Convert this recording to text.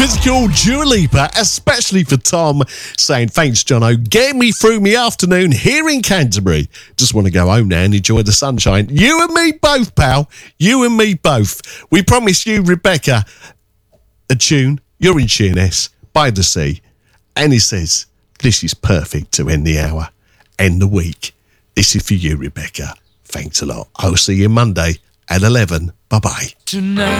Physical Dua Lipa, especially for Tom, saying, thanks, Jono. Get me through my afternoon here in Canterbury. Just want to go home now and enjoy the sunshine. You and me both, pal. You and me both. We promise you, Rebecca, a tune. You're in Sheerness, by the sea. And he says, this is perfect to end the hour, end the week. This is for you, Rebecca. Thanks a lot. I'll see you Monday at 11. Bye-bye. Tonight.